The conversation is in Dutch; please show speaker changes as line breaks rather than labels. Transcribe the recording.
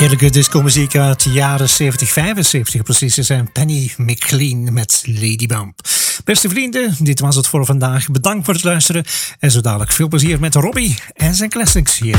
Heerlijke discomuziek uit de jaren 70, 75 precies. Ze zijn Penny McLean met Lady Bump. Beste vrienden, dit was het voor vandaag. Bedankt voor het luisteren. En zo dadelijk veel plezier met Robbie en zijn classics hier.